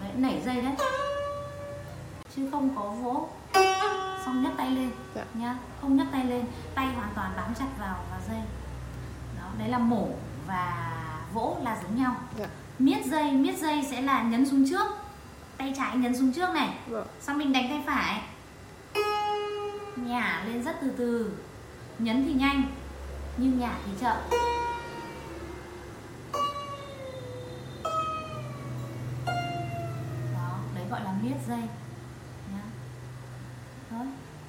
nảy dây đấy, chứ không có vỗ. Xong nhấc tay lên nhá, không nhấc tay lên, tay hoàn toàn bám chặt vào dây. Đó, đấy là mổ và vỗ là giống nhau. Miết dây sẽ là nhấn xuống trước, tay trái nhấn xuống trước này, xong mình đánh tay phải, nhả lên rất từ từ, nhấn thì nhanh nhưng nhả thì chậm. Đó, đấy gọi là miết dây nhá. Thôi.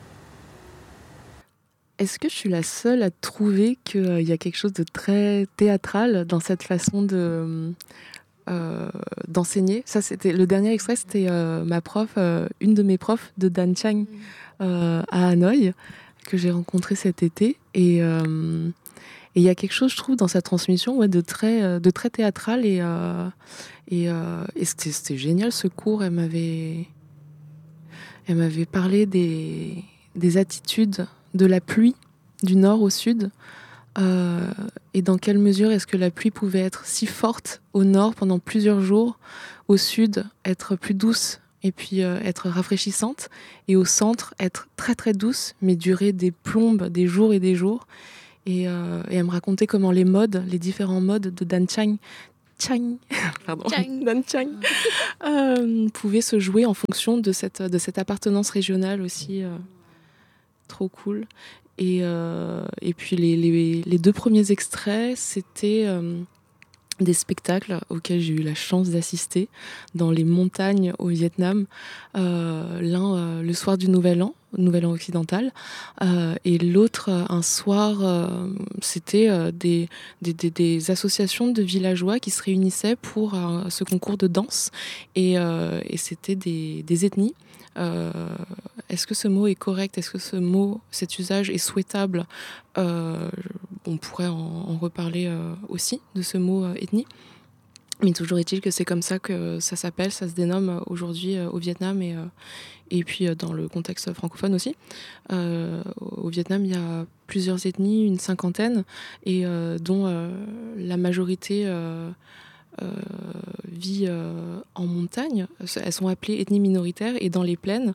Est-ce que je suis la seule à trouver qu'il y a quelque chose de très théâtral dans cette façon d'enseigner? Ça, c'était le dernier extrait, c'était ma prof, une de mes profs de Dan Chang à Hanoï, que j'ai rencontrée cet été. Et il y a quelque chose, je trouve, dans sa transmission, de très théâtral. Et c'était génial ce cours. Elle m'avait parlé des attitudes de la pluie du nord au sud, et dans quelle mesure est-ce que la pluie pouvait être si forte au nord pendant plusieurs jours, au sud être plus douce et puis être rafraîchissante, et au centre être très très douce mais durer des plombes, des jours et des jours. Et elle me racontait comment les différents modes de Dan Chang pouvaient se jouer en fonction de cette appartenance régionale aussi. Trop cool. Et puis les deux premiers extraits, c'était des spectacles auxquels j'ai eu la chance d'assister dans les montagnes au Vietnam. L'un le soir du Nouvel An occidental, et l'autre un soir, c'était des associations de villageois qui se réunissaient pour ce concours de danse, et c'était des ethnies. Est-ce que ce mot est correct? Est-ce que cet usage est souhaitable? On pourrait en reparler aussi de ce mot ethnie. Mais toujours est-il que c'est comme ça que ça s'appelle, ça se dénomme aujourd'hui au Vietnam, et puis dans le contexte francophone aussi. Au Vietnam, il y a plusieurs ethnies, une cinquantaine, et dont la majorité vit en montagne. Elles sont appelées ethnies minoritaires, et dans la plaine,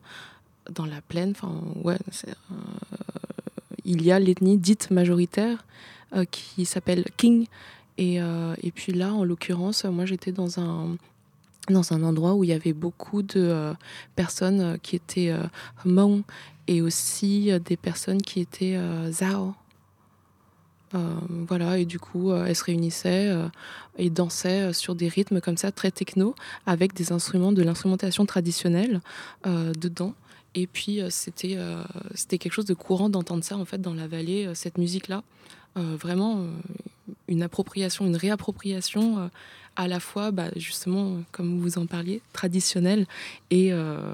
il y a l'ethnie dite majoritaire qui s'appelle King. Et puis là, en l'occurrence, moi j'étais dans un endroit où il y avait beaucoup de personnes qui étaient Hmong, et aussi des personnes qui étaient Zhao. Voilà, et du coup, elles se réunissaient et dansaient sur des rythmes comme ça, très techno, avec des instruments, de l'instrumentation traditionnelle dedans. Et puis, c'était quelque chose de courant d'entendre ça, en fait, dans la vallée, cette musique-là. Vraiment, une appropriation, une réappropriation, à la fois, justement, comme vous en parliez, traditionnelle, et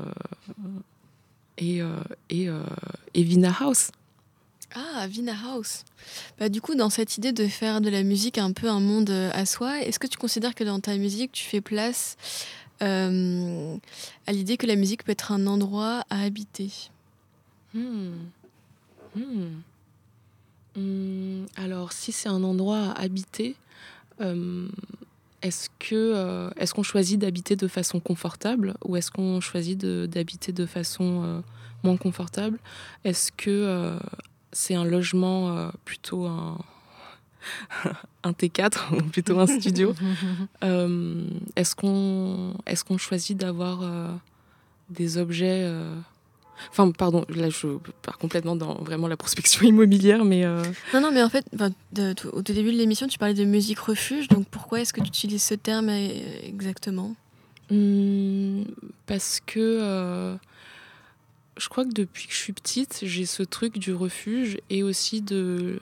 Vina House. Ah, Vina House. Du coup, dans cette idée de faire de la musique un peu un monde à soi, est-ce que tu considères que dans ta musique, tu fais place à l'idée que la musique peut être un endroit à habiter? Alors, si c'est un endroit à habiter, est-ce qu'on choisit d'habiter de façon confortable, ou est-ce qu'on choisit d'habiter de façon moins confortable? Est-ce que c'est un logement plutôt un T4 ou plutôt un studio? Est-ce qu'on choisit d'avoir des objets... Enfin, pardon, là je pars complètement dans vraiment la prospection immobilière, mais... Non, mais en fait, au tout début de l'émission, tu parlais de musique refuge, donc pourquoi est-ce que tu utilises ce terme exactement? Parce que je crois que depuis que je suis petite, j'ai ce truc du refuge, et aussi de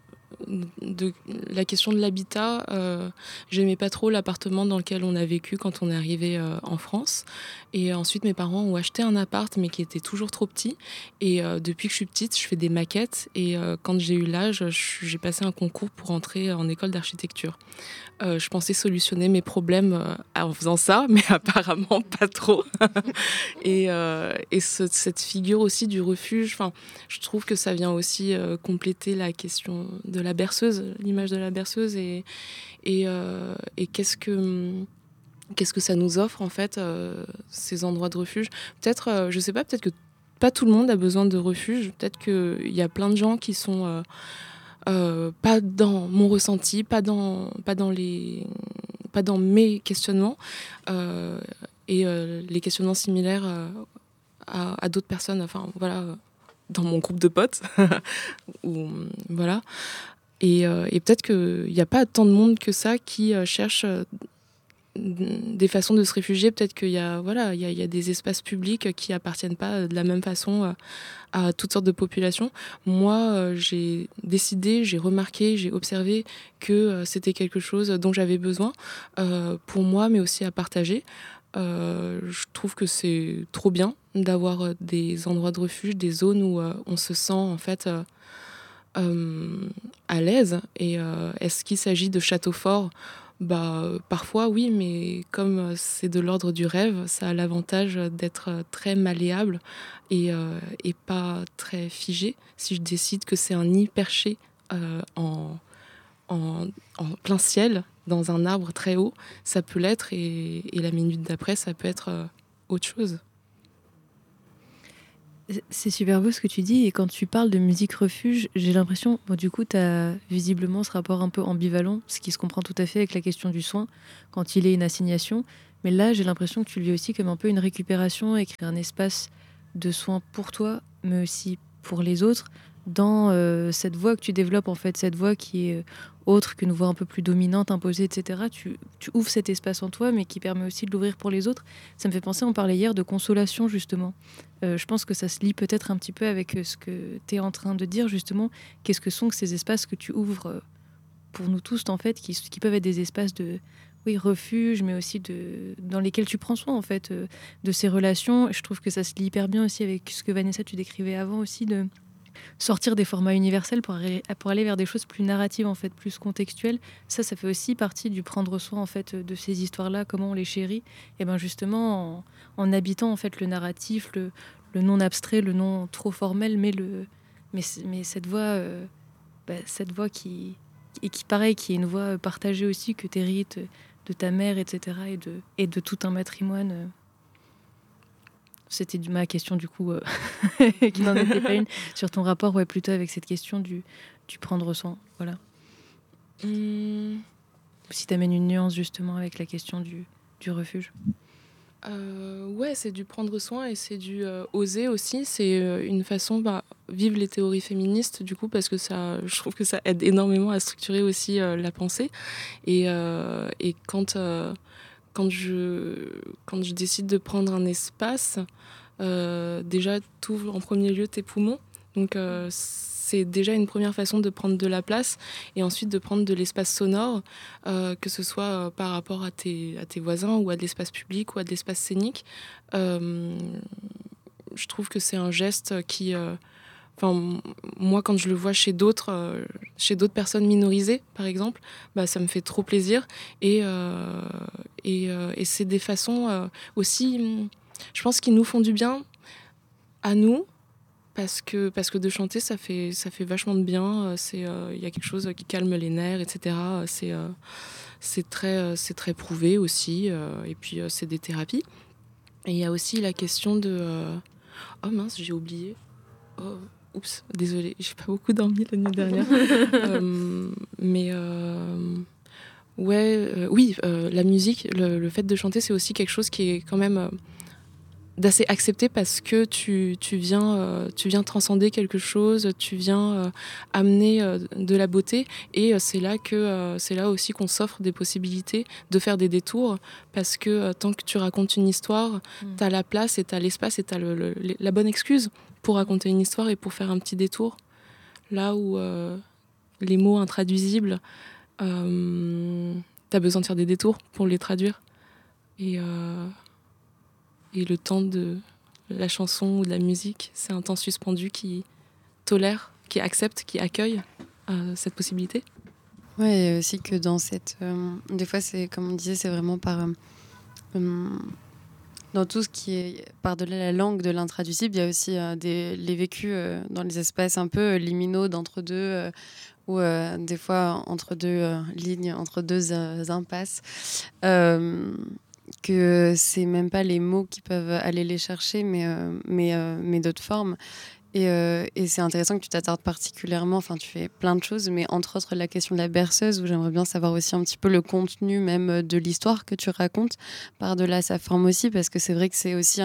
la question de l'habitat. J'aimais pas trop l'appartement dans lequel on a vécu quand on est arrivé en France, et ensuite mes parents ont acheté un appart, mais qui était toujours trop petit, et depuis que je suis petite, je fais des maquettes, et quand j'ai eu l'âge, j'ai passé un concours pour entrer en école d'architecture. Je pensais solutionner mes problèmes en faisant ça, mais apparemment pas trop. Et cette figure aussi du refuge, je trouve que ça vient aussi compléter la question de la berceuse, l'image de la berceuse, et qu'est-ce qu'est-ce que ça nous offre en fait, ces endroits de refuge. Peut-être, je sais pas, peut-être que pas tout le monde a besoin de refuge. Peut-être qu'il y a plein de gens qui sont pas dans mon ressenti, pas dans mes questionnements, et les questionnements similaires à d'autres personnes. Enfin voilà, dans mon groupe de potes. Ou voilà. Et peut-être qu'il n'y a pas tant de monde que ça qui cherche des façons de se réfugier. Peut-être qu'il y a, voilà, il y a des espaces publics qui appartiennent pas de la même façon à toutes sortes de populations. Moi, j'ai décidé, j'ai remarqué, j'ai observé que c'était quelque chose dont j'avais besoin pour moi, mais aussi à partager. Je trouve que c'est trop bien d'avoir des endroits de refuge, des zones où on se sent en fait à l'aise. Et est-ce qu'il s'agit de châteaux forts ? Parfois oui, mais comme c'est de l'ordre du rêve, ça a l'avantage d'être très malléable et pas très figé. Si je décide que c'est un nid perché en plein ciel, dans un arbre très haut, ça peut l'être, et la minute d'après, ça peut être autre chose. C'est super beau ce que tu dis, et quand tu parles de musique refuge, j'ai l'impression, du coup, tu as visiblement ce rapport un peu ambivalent, ce qui se comprend tout à fait avec la question du soin, quand il est une assignation. Mais là, j'ai l'impression que tu le vis aussi comme un peu une récupération, et créer un espace de soins pour toi, mais aussi pour les autres, dans cette voie que tu développes, en fait, cette voie qui est autre qu'une voie un peu plus dominante, imposée, etc. Tu ouvres cet espace en toi, mais qui permet aussi de l'ouvrir pour les autres. Ça me fait penser, on parlait hier de consolation, justement. Je pense que ça se lie peut-être un petit peu avec ce que tu es en train de dire, justement. Qu'est-ce que sont ces espaces que tu ouvres pour nous tous, en fait, qui peuvent être des espaces de refuge, mais aussi dans lesquels tu prends soin, en fait, de ces relations. Et je trouve que ça se lie hyper bien aussi avec ce que Vanessa, tu décrivais avant aussi, de sortir des formats universels pour aller vers des choses plus narratives, en fait, plus contextuelles. Ça fait aussi partie du prendre soin, en fait, de ces histoires-là, comment on les chérit. Et bien justement, en habitant, en fait, le narratif, le non abstrait, le non trop formel, mais cette voix qui est une voix partagée aussi, que tu hérites de ta mère, etc., et de tout un matrimoine. C'était ma question, du coup, qui n'en était pas une, sur ton rapport, plutôt avec cette question du prendre soin. Voilà. Si tu amènes une nuance, justement, avec la question du refuge. C'est du prendre soin, et c'est du oser aussi. C'est une façon, vivre les théories féministes, du coup, parce que je trouve que ça aide énormément à structurer aussi la pensée. Et quand je décide de prendre un espace, déjà t'ouvres en premier lieu tes poumons, donc c'est déjà une première façon de prendre de la place, et ensuite de prendre de l'espace sonore, que ce soit par rapport à tes voisins, ou à de l'espace public, ou à de l'espace scénique. Je trouve que c'est un geste qui... moi, quand je le vois chez d'autres personnes minorisées, par exemple, ça me fait trop plaisir. Et c'est des façons aussi, je pense, qui nous font du bien à nous, parce que de chanter, ça fait vachement de bien. Il y a quelque chose qui calme les nerfs, etc. C'est très prouvé aussi. Et puis, c'est des thérapies. Et il y a aussi la question de... Oh mince, j'ai oublié. Oh. Oups, désolée, j'ai pas beaucoup dormi la nuit dernière. La musique, le fait de chanter, c'est aussi quelque chose qui est quand même d'assez accepté, parce que tu viens transcender quelque chose, tu viens amener de la beauté, et c'est là aussi qu'on s'offre des possibilités de faire des détours, parce que tant que tu racontes une histoire, t'as la place, et t'as l'espace, et t'as la bonne excuse pour raconter une histoire et pour faire un petit détour. Là où les mots intraduisibles, t'as besoin de faire des détours pour les traduire. Et le temps de la chanson ou de la musique, c'est un temps suspendu qui tolère, qui accepte, qui accueille cette possibilité. Ouais, et aussi que dans cette... des fois, c'est, comme on disait, c'est vraiment par... dans tout ce qui est par-delà la langue de l'intraduisible, il y a aussi les vécus dans les espaces un peu liminaux d'entre-deux, ou des fois entre deux lignes, entre deux impasses, que c'est même pas les mots qui peuvent aller les chercher, mais d'autres formes. Et c'est intéressant que tu t'attardes particulièrement, enfin tu fais plein de choses, mais entre autres la question de la berceuse, où j'aimerais bien savoir aussi un petit peu le contenu même de l'histoire que tu racontes, par-delà sa forme aussi, parce que c'est vrai que c'est aussi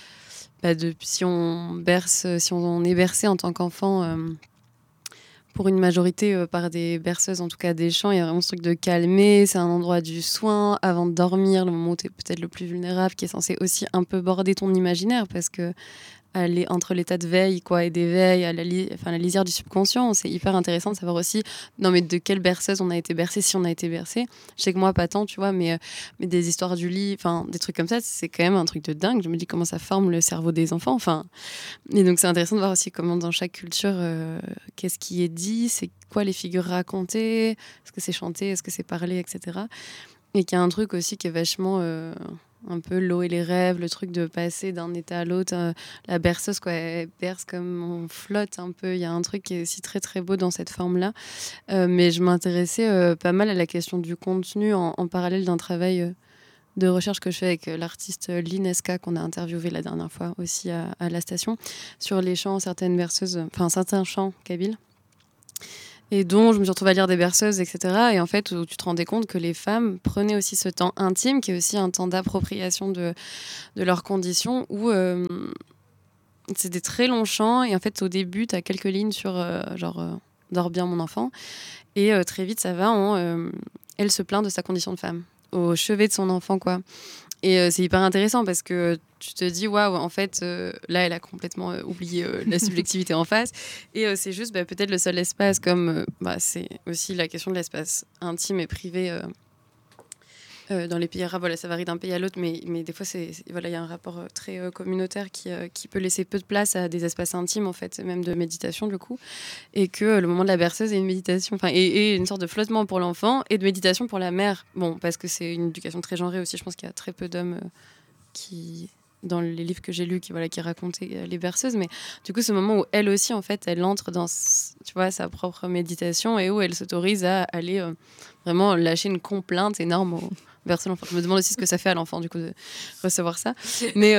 si on est bercé en tant qu'enfant, pour une majorité par des berceuses, en tout cas des chants, il y a vraiment ce truc de calmer, c'est un endroit du soin, avant de dormir, le moment où tu es peut-être le plus vulnérable, qui est censé aussi un peu border ton imaginaire, parce que entre l'état de veille et d'éveil à la lisière du subconscient, c'est hyper intéressant de savoir aussi mais de quelle berceuse on a été bercé, si on a été bercé. Je sais que moi pas tant, tu vois, mais des histoires du lit, enfin des trucs comme ça, c'est quand même un truc de dingue. Je me dis comment ça forme le cerveau des enfants, et donc c'est intéressant de voir aussi comment dans chaque culture qu'est-ce qui est dit, c'est quoi les figures racontées, est-ce que c'est chanté, est-ce que c'est parlé, etc. Et qu'il y a un truc aussi qui est vachement un peu l'eau et les rêves, le truc de passer d'un état à l'autre. La berceuse, elle berce comme on flotte un peu. Il y a un truc qui est aussi très très beau dans cette forme-là. Mais je m'intéressais pas mal à la question du contenu en parallèle d'un travail de recherche que je fais avec l'artiste Lineska, qu'on a interviewé la dernière fois aussi à la station, sur les chants, certains chants kabyles. Et dont je me suis retrouvée à lire des berceuses, etc. Et en fait, où tu te rendais compte que les femmes prenaient aussi ce temps intime, qui est aussi un temps d'appropriation de leurs conditions, où c'est des très longs chants. Et en fait, au début, tu as quelques lignes sur dors bien mon enfant. Et très vite, ça va en elle se plaint de sa condition de femme, au chevet de son enfant, quoi. Et c'est hyper intéressant parce que tu te dis, waouh, en fait, là, elle a complètement oublié la subjectivité en face. Et c'est juste peut-être le seul espace, comme c'est aussi la question de l'espace intime et privé dans les pays arabes. Voilà, ça varie d'un pays à l'autre, mais des fois, il y a un rapport très communautaire qui peut laisser peu de place à des espaces intimes, en fait, même de méditation, du coup. Et que le moment de la berceuse est une méditation, et une sorte de flottement pour l'enfant et de méditation pour la mère. Bon, parce que c'est une éducation très genrée aussi. Je pense qu'il y a très peu d'hommes qui, dans les livres que j'ai lus, qui racontaient les berceuses. Mais du coup, ce moment où elle aussi, en fait, elle entre dans sa propre méditation et où elle s'autorise à aller vraiment lâcher une complainte énorme au berceau de l'enfant. Je me demande aussi ce que ça fait à l'enfant, du coup, de recevoir ça. Mais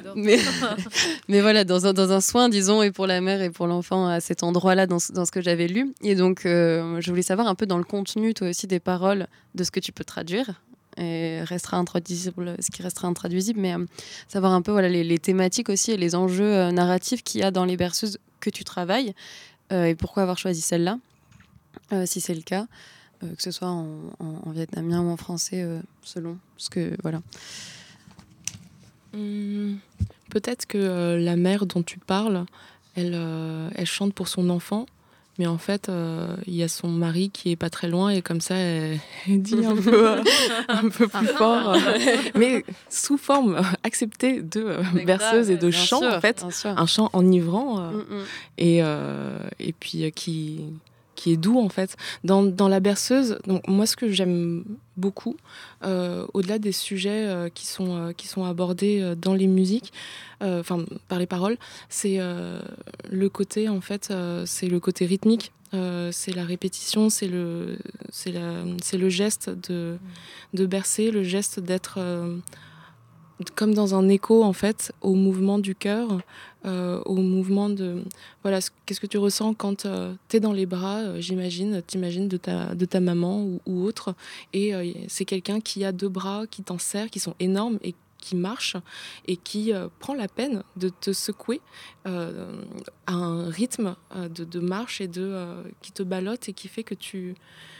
voilà, dans un soin, disons, et pour la mère et pour l'enfant, à cet endroit-là, dans ce que j'avais lu. Et donc, je voulais savoir un peu dans le contenu, toi aussi, des paroles, de ce que tu peux traduire. Et restera intraduisible, ce qui restera intraduisible, mais savoir un peu les thématiques aussi et les enjeux narratifs qu'il y a dans les berceuses que tu travailles, et pourquoi avoir choisi celle-là, si c'est le cas. Que ce soit en vietnamien ou en français, selon ce que... Voilà. Peut-être que la mère dont tu parles, elle chante pour son enfant, mais en fait, il y a son mari qui est pas très loin, et comme ça, elle dit un peu plus fort, mais sous forme acceptée de berceuse et de chant, sûr, en fait. Un chant enivrant, et puis qui est doux, en fait. Dans la berceuse, donc, moi, ce que j'aime beaucoup, au-delà des sujets qui sont abordés dans les musiques, par les paroles, c'est le côté, en fait, c'est le côté rythmique, c'est la répétition, c'est le geste de bercer, le geste d'être comme dans un écho, en fait, au mouvement du cœur, au mouvement de... Voilà, qu'est-ce que tu ressens quand t'es dans les bras, t'imagines de ta maman ou autre, et c'est quelqu'un qui a deux bras, qui t'en serre, qui sont énormes et qui marche, et qui prend la peine de te secouer à un rythme de marche et qui te ballotte et qui fait que tu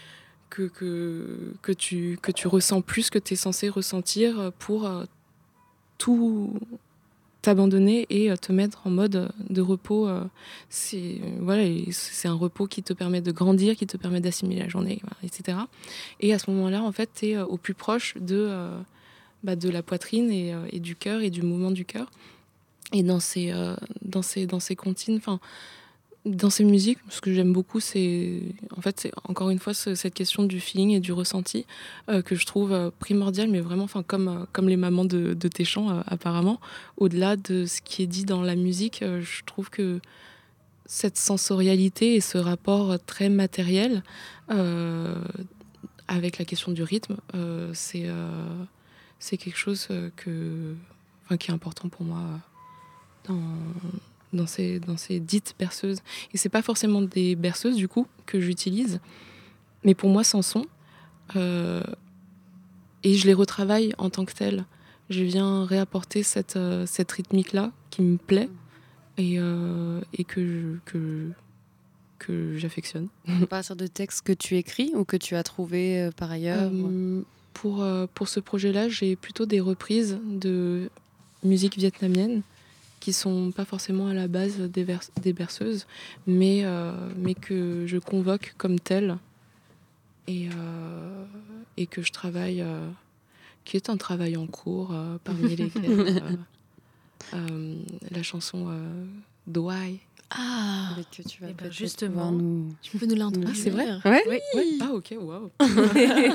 ressens plus que tu es censé ressentir pour tout t'abandonner et te mettre en mode de repos. C'est un repos qui te permet de grandir, qui te permet d'assimiler la journée, etc. Et à ce moment-là, en fait, tu es au plus proche de la poitrine et du cœur et du mouvement du cœur. Et dans ces comptines, dans ces musiques, ce que j'aime beaucoup, c'est encore une fois cette question du feeling et du ressenti que je trouve primordial, mais vraiment, comme les mamans de tes chants, apparemment, au-delà de ce qui est dit dans la musique, je trouve que cette sensorialité et ce rapport très matériel avec la question du rythme, c'est quelque chose qui est important pour moi dans ces dites berceuses. Et c'est pas forcément des berceuses du coup que j'utilise, mais pour moi Samson, et je les retravaille en tant que telles. Je viens réapporter cette rythmique-là qui me plaît et que j'affectionne. À partir de textes que tu écris ou que tu as trouvés par ailleurs Pour ce projet-là, j'ai plutôt des reprises de musique vietnamienne qui sont pas forcément à la base des berceuses, mais que je convoque comme telles et que je travaille, qui est un travail en cours, parmi lesquels la chanson Douai. Ah, que tu vas justement, nous... tu peux nous l'introduire. Ah, c'est vrai? Ouais. Oui. Ah, ok, waouh.